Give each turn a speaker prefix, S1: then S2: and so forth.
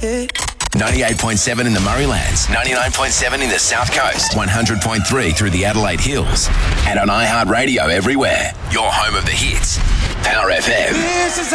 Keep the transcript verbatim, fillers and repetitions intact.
S1: Yeah.
S2: ninety-eight point seven in the Murraylands, ninety-nine point seven in the South Coast, one hundred point three through the Adelaide Hills, and on iHeartRadio everywhere. Your home of the hits. Power F M.